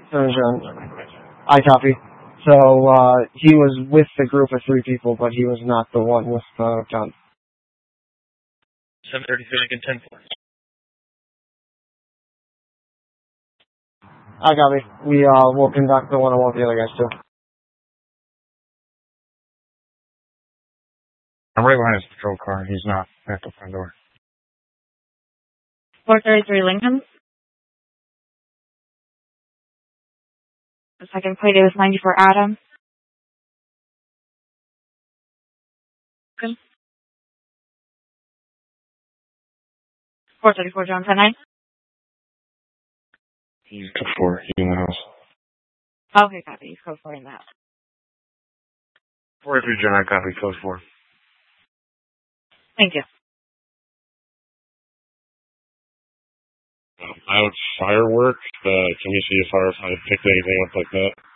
I copy. So, he was with the group of 3 people, but he was not the one with the gun. 7:33 Lincoln 10-4. I copy. We, will conduct the one-on-one with the other guys, too. I'm right behind his patrol car. He's not at the front door. 433 Lincoln. The second plate is 94 Adam. Good. 434 John 10-9. He's code 4. He's in the house. Okay, copy. He's code 4 in the house. 483 John, I copy. Code 4. Thank you. Out fireworks. Can you see if I picked anything up like that?